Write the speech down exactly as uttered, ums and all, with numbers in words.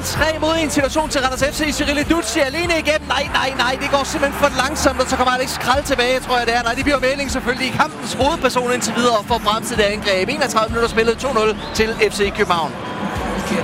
en tre mod en situation til Randers F C. Cyril Ducci alene igennem. Nej, nej, nej, det går simpelthen for langsomt, og så kommer Alex Krall tilbage, tror jeg det er. Nej, det bliver melding selvfølgelig i kampens hovedperson indtil videre for bremset det angreb. enogtredive minutter spillet, to nul til F C København.